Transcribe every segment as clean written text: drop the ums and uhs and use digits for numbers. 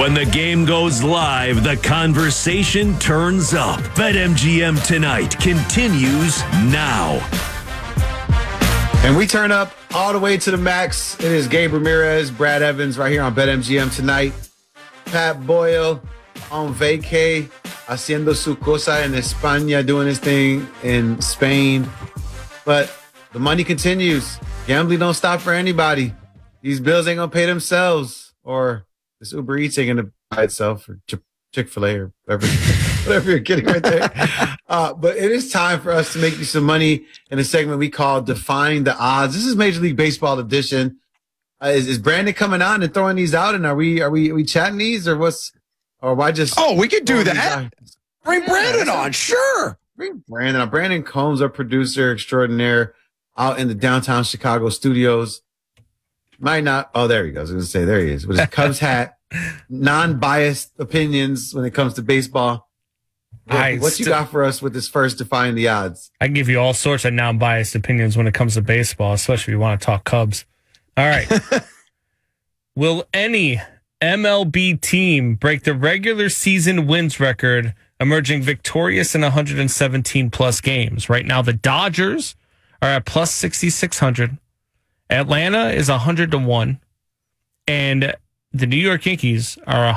When the game goes live, the conversation turns up. BetMGM Tonight continues now. And we turn up all the way to the max. It is Gabe Ramirez, Brad Evans right here on BetMGM Tonight. Pat Boyle on vacay, haciendo su cosa en España, doing his thing in Spain. But the money continues. Gambling don't stop for anybody. These bills ain't going to pay themselves. Or this Uber Eats ain't going to buy itself, or Chick-fil-A or whatever you're getting right there. But it is time for us to make you some money in a segment we call Defying the Odds. This is Major League Baseball edition. Is Brandon coming on and throwing these out? And are we chatting these or what's, or why just? Oh, we could do that. Bring Brandon on. Sure. Bring Brandon on. Brandon Combs, our producer extraordinaire out in the downtown Chicago studios. Might not. Oh, there he goes. I was going to say, there he is with his Cubs hat. Non-biased opinions when it comes to baseball. What you got for us with this first Defying the Odds? I can give you all sorts of non-biased opinions when it comes to baseball, especially if you want to talk Cubs. All right. Will any MLB team break the regular season wins record, emerging victorious in 117 plus games? Right now, the Dodgers are at plus 6,600. Atlanta is 100-1. And the New York Yankees are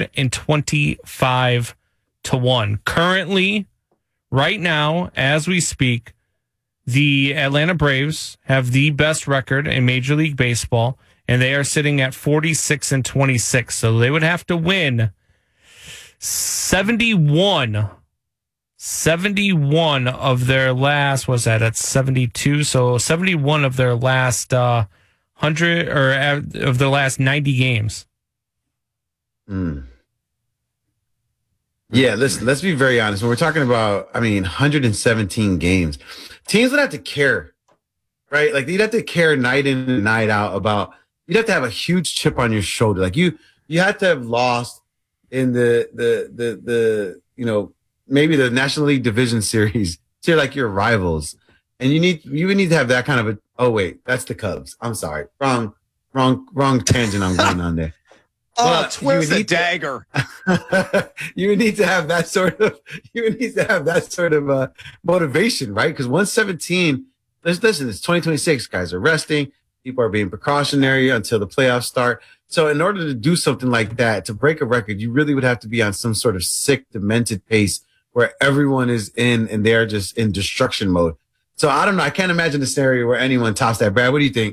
125-1. Currently, right now, as we speak, the Atlanta Braves have the best record in Major League Baseball, and they are sitting at 46-26. So they would have to win 71 of their last, what's that? That's 72. So 71 of their last 100 or of their last 90 games. Yeah, listen, let's be very honest. When we're talking about, 117 games, teams would have to care, right? Like, you'd have to care night in and night out about, you'd have to have a huge chip on your shoulder. Like, you have to have lost in the maybe the National League Division Series to like your rivals. And you would need to have that kind of oh wait, that's the Cubs. I'm sorry. Wrong tangent I'm going on there. Twist the dagger. You would need to have that sort of motivation, right? Because 117, listen, it's 2026, guys are resting, people are being precautionary until the playoffs start. So in order to do something like that, to break a record, you really would have to be on some sort of sick, demented pace where everyone is in and they're just in destruction mode. So I don't know. I can't imagine a scenario where anyone tops that. Brad, what do you think?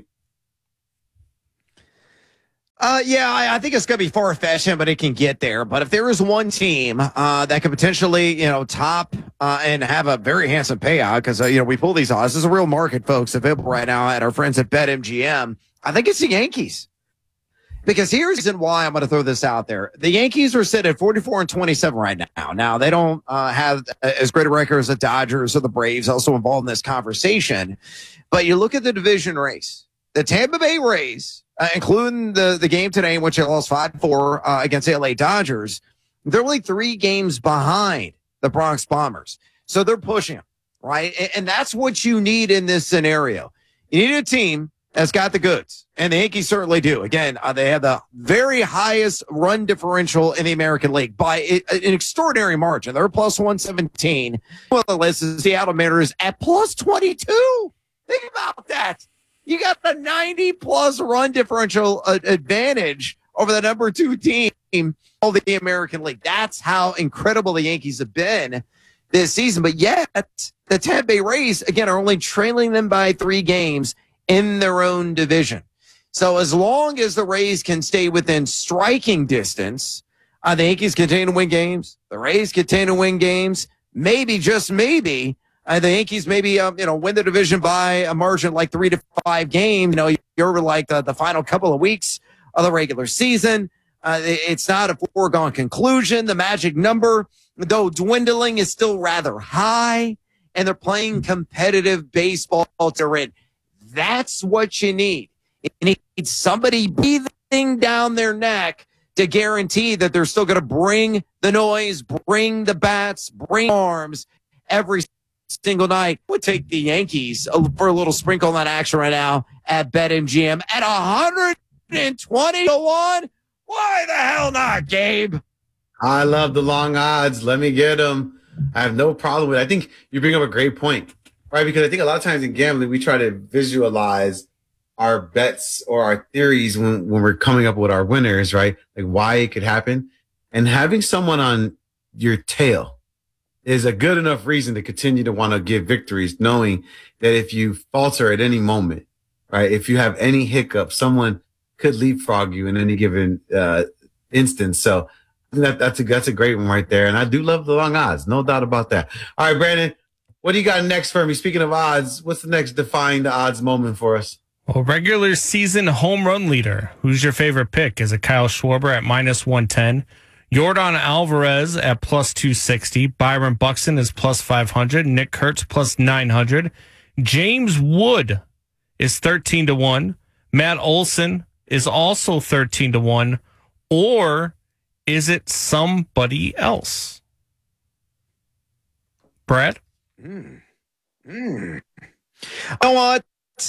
I think it's going to be far-fetched, but it can get there. But if there is one team that could potentially, top and have a very handsome payout, because, we pull these odds. There's a real market, folks, available right now at our friends at BetMGM. I think it's the Yankees. Because here's why I'm going to throw this out there. The Yankees are sitting at 44-27 right now. Now, they don't have as great a record as the Dodgers or the Braves also involved in this conversation. But you look at the division race. The Tampa Bay Rays, including the game today in which they lost 5-4 against the LA Dodgers, they're only 3 games behind the Bronx Bombers. So they're pushing them, right? And that's what you need in this scenario. You need a team that's got the goods, and the Yankees certainly do. Again, they have the very highest run differential in the American League by an extraordinary margin. They're plus 117. Well, the list is Seattle Mariners at plus 22. Think about that. You got the 90-plus run differential advantage over the number 2 team of the American League. That's how incredible the Yankees have been this season. But yet, the Tampa Bay Rays, again, are only trailing them by 3 games in their own division. So as long as the Rays can stay within striking distance, the Yankees continue to win games. The Rays continue to win games. Maybe, just maybe, the Yankees maybe, win the division by a margin like 3 to 5 games. You're like the final couple of weeks of the regular season. It's not a foregone conclusion. The magic number, though dwindling, is still rather high, and they're playing competitive baseball to win. That's what you need. You need somebody breathing down their neck to guarantee that they're still going to bring the noise, bring the bats, bring arms every single night. Would take the Yankees for a little sprinkle on that action right now at BetMGM at 120-1. Why the hell not, Gabe? I love the long odds. Let me get them. I have no problem with it. I think you bring up a great point, right? Because I think a lot of times in gambling, we try to visualize our bets or our theories when we're coming up with our winners, right? Like why it could happen. And having someone on your tail is a good enough reason to continue to want to get victories, knowing that if you falter at any moment, right? If you have any hiccup, someone could leapfrog you in any given instance. So I think that's a great one right there. And I do love the long odds. No doubt about that. All right, Brandon, what do you got next for me? Speaking of odds, what's the next define the odds moment for us? Well, regular season home run leader. Who's your favorite pick? Is it Kyle Schwarber at -110? Jordan Alvarez at +260. Byron Buxton is +500. Nick Kurtz +900. James Wood is 13-1. Matt Olson is also 13-1. Or is it somebody else? Brad? You know what?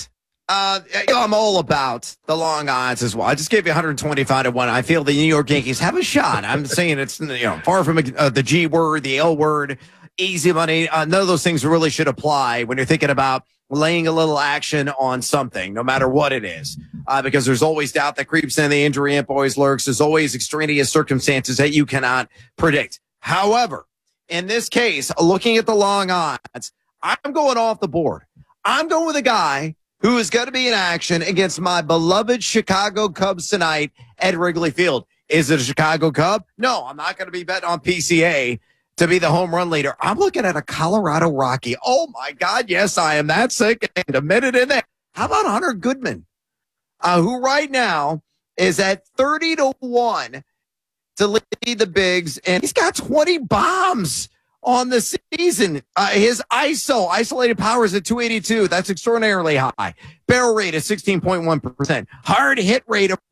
I'm all about the long odds as well. I just gave you 125-1. I feel the New York Yankees have a shot. I'm saying it's far from the G word, the L word, easy money. None of those things really should apply when you're thinking about laying a little action on something, no matter what it is, because there's always doubt that creeps in. The injury imp always lurks. There's always extraneous circumstances that you cannot predict. However, in this case, looking at the long odds, I'm going off the board. I'm going with a guy who is going to be in action against my beloved Chicago Cubs tonight at Wrigley Field. Is it a Chicago Cub? No, I'm not going to be betting on PCA to be the home run leader. I'm looking at a Colorado Rocky. Oh, my God, yes, I am that sick and a minute in there. How about Hunter Goodman, who right now is at 30-1 to lead the Bigs, and he's got 20 bombs on the season. His isolated power is at 282. That's extraordinarily high. Barrel rate is 16.1%. Hard hit rate of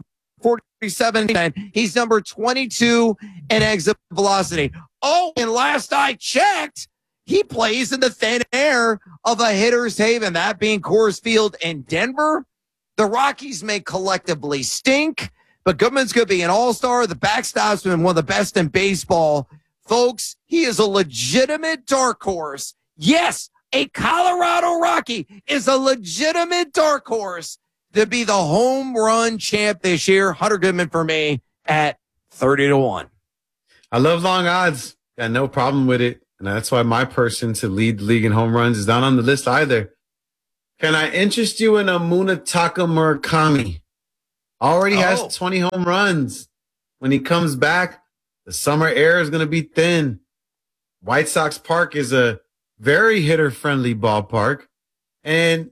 47%. He's number 22 in exit velocity. Oh, and last I checked, he plays in the thin air of a hitter's haven, that being Coors Field in Denver. The Rockies may collectively stink, but Goodman's going to be an all-star. The backstop's been one of the best in baseball. Folks, he is a legitimate dark horse. Yes, a Colorado Rocky is a legitimate dark horse to be the home run champ this year. Hunter Goodman for me at 30-1. I love long odds. Got no problem with it. And that's why my person to lead the league in home runs is not on the list either. Can I interest you in a Munetaka Murakami? Already has 20 home runs. When he comes back, the summer air is going to be thin. White Sox Park is a very hitter-friendly ballpark. And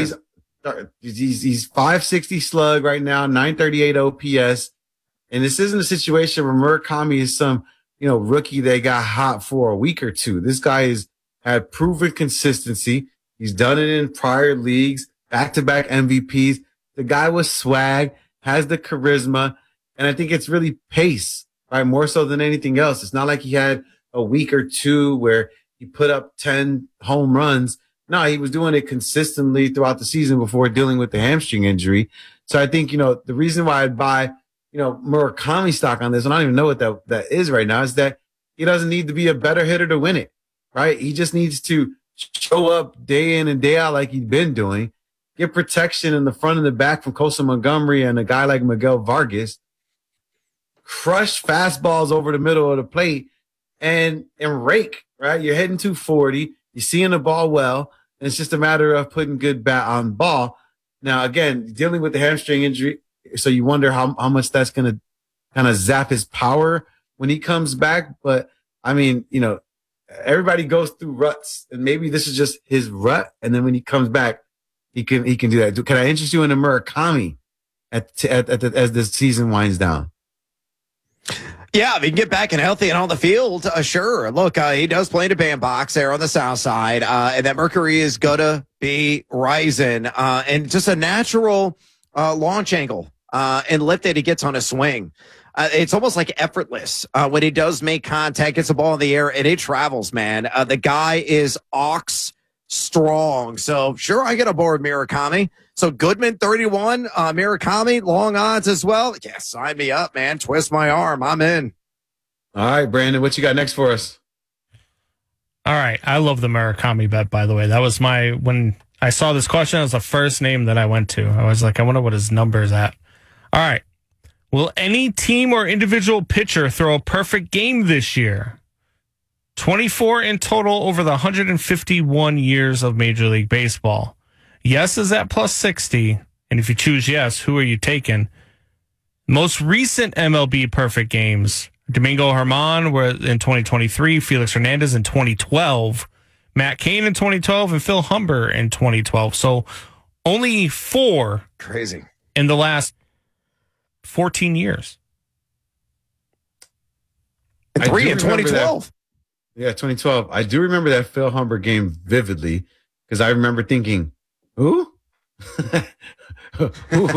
he's 560 slug right now, 938 OPS. And this isn't a situation where Murakami is some, rookie that got hot for a week or two. This guy has had proven consistency. He's done it in prior leagues, back-to-back MVPs. The guy was swag, has the charisma, and I think it's really pace, right? More so than anything else. It's not like he had a week or two where he put up 10 home runs. No, he was doing it consistently throughout the season before dealing with the hamstring injury. So I think, the reason why I'd buy, Murakami stock on this, and I don't even know what that is right now, is that he doesn't need to be a better hitter to win it, right? He just needs to show up day in and day out like he's been doing, get protection in the front and the back from Kosa Montgomery and a guy like Miguel Vargas, crush fastballs over the middle of the plate and rake, right? You're hitting 240. You're seeing the ball well. And it's just a matter of putting good bat on ball. Now, again, dealing with the hamstring injury, so you wonder how much that's going to kind of zap his power when he comes back. But, I mean, everybody goes through ruts, and maybe this is just his rut. And then when he comes back, he can do that. Can I interest you in a Murakami as the season winds down? Yeah, if he can get back and healthy and on the field, sure. Look, he does play in a bandbox there on the south side, and that Mercury is going to be rising. And just a natural launch angle and lift that he gets on a swing. It's almost like effortless when he does make contact, gets the ball in the air, and it travels, man. The guy is ox strong. So, sure, I get aboard Murakami. So Goodman, 31, Murakami, long odds as well. Yeah, sign me up, man. Twist my arm. I'm in. All right, Brandon, what you got next for us? All right. I love the Murakami bet, by the way. That was when I saw this question, it was the first name that I went to. I was like, I wonder what his number is at. All right. Will any team or individual pitcher throw a perfect game this year? 24 in total over the 151 years of Major League Baseball. Yes is at plus 60. And if you choose yes, who are you taking? Most recent MLB perfect games. Domingo Germán were in 2023, Felix Hernandez in 2012, Matt Cain in 2012, and Phil Humber in 2012. So only 4 Crazy in the last 14 years. And 3 in 2012. Yeah, 2012. I do remember that Phil Humber game vividly because I remember thinking, who? who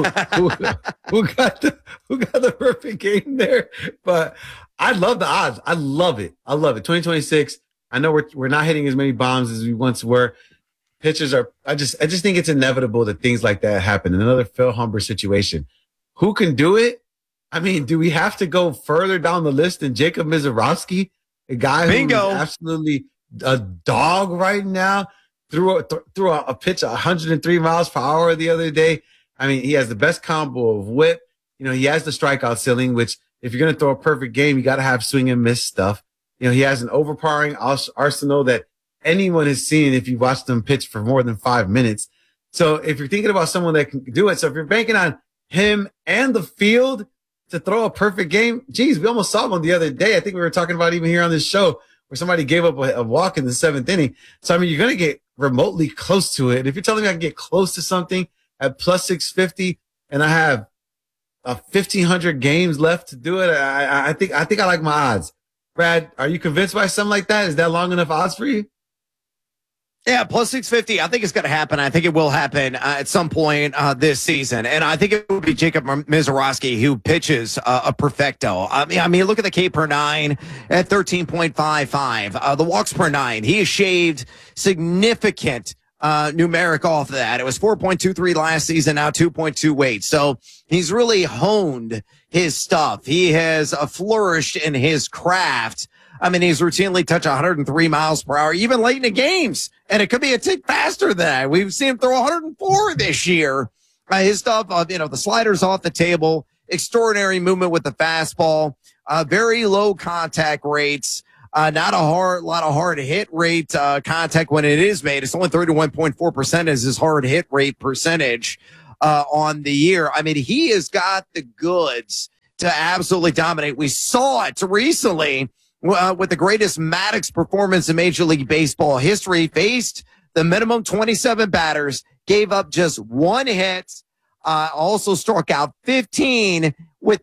got the perfect game there? But I love the odds. I love it. 2026. I know we're not hitting as many bombs as we once were. Pitchers are. I just think it's inevitable that things like that happen. Another Phil Humber situation. Who can do it? I mean, do we have to go further down the list than Jacob Misiorowski, a guy who's absolutely a dog right now? Threw a pitch 103 miles per hour the other day. I mean, he has the best combo of whip. You know, he has the strikeout ceiling, which if you're going to throw a perfect game, you got to have swing and miss stuff. You know, he has an overpowering arsenal that anyone has seen if you watched them pitch for more than 5 minutes. So if you're thinking about someone that can do it, so if you're banking on him and the field to throw a perfect game, geez, we almost saw one the other day. I think we were talking about even here on this show where somebody gave up a walk in the 7th inning. So, I mean, you're going to get remotely close to it. And if you're telling me I can get close to something at plus 650 and I have 1,500 games left to do it, I think I like my odds. Brad, are you convinced by something like that? Is that long enough odds for you? Yeah, plus 650. I think it's going to happen. I think it will happen at some point this season. And I think it will be Jacob Misiorowski who pitches a perfecto. I mean, look at the K per 9 at 13.55. The walks per 9. He has shaved significant numeric off of that. It was 4.23 last season, now 2.28. So he's really honed his stuff. He has flourished in his craft. I mean, he's routinely touched 103 miles per hour, even late in the games. And it could be a tick faster than that. We've seen him throw 104 this year. His stuff, the sliders off the table, extraordinary movement with the fastball, very low contact rates, not a lot of hard hit rate contact when it is made. It's only 31.4% is his hard hit rate percentage on the year. I mean, he has got the goods to absolutely dominate. We saw it recently with the greatest Maddox performance in Major League Baseball history, faced the minimum 27 batters, gave up just 1 hit, also struck out 15 with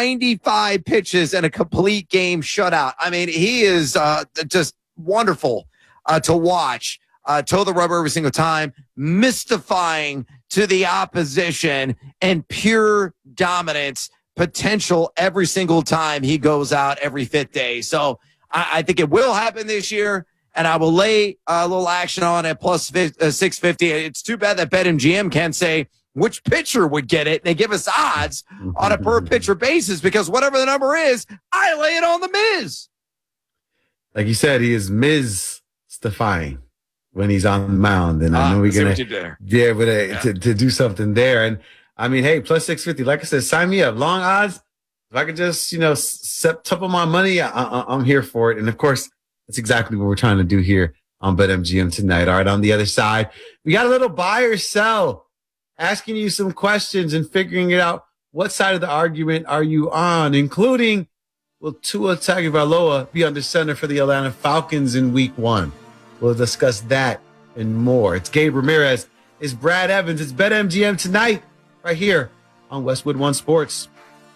95 pitches and a complete game shutout. I mean, he is just wonderful to watch. Toe the rubber every single time, mystifying to the opposition, and pure dominance potential every single time he goes out every 5th day. So I think it will happen this year, and I will lay a little action on it plus 650. It's too bad that BetMGM can't say which pitcher would get it. They give us odds on a per pitcher basis because whatever the number is, I lay it on the Miz. Like you said, he is mystifying when he's on the mound, and I know we're going to be able to do something there. And I mean, hey, plus 650. Like I said, sign me up. Long odds. If I could just, set top of my money, I'm here for it. And of course, that's exactly what we're trying to do here on BetMGM tonight. All right, on the other side, we got a little buy or sell, asking you some questions and figuring it out. What side of the argument are you on? Including, will Tua Tagovailoa be under center for the Atlanta Falcons in Week 1? We'll discuss that and more. It's Gabe Ramirez. It's Brad Evans. It's BetMGM tonight, right here on Westwood One Sports.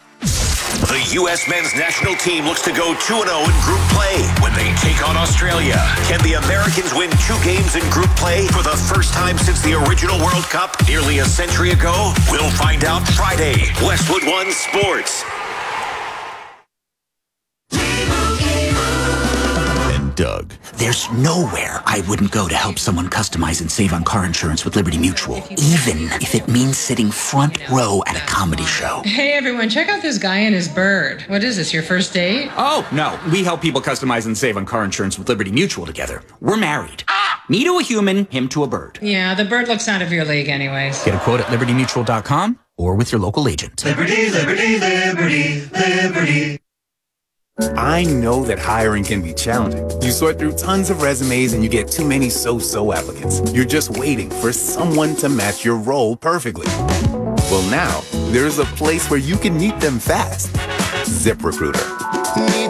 The U.S. men's national team looks to go 2-0 in group play when they take on Australia. Can the Americans win 2 games in group play for the first time since the original World Cup nearly a century ago? We'll find out Friday. Westwood One Sports. Doug. There's nowhere I wouldn't go to help someone customize and save on car insurance with Liberty Mutual, even if it means sitting front row at a comedy show. Hey everyone, check out this guy and his bird. What is this, your first date? Oh, no. We help people customize and save on car insurance with Liberty Mutual together. We're married. Me to a human, him to a bird. Yeah, the bird looks out of your league anyways. Get a quote at libertymutual.com or with your local agent. Liberty, liberty, liberty, liberty. I know that hiring can be challenging. You sort through tons of resumes and you get too many so-so applicants. You're just waiting for someone to match your role perfectly. Well, now, there's a place where you can meet them fast. ZipRecruiter.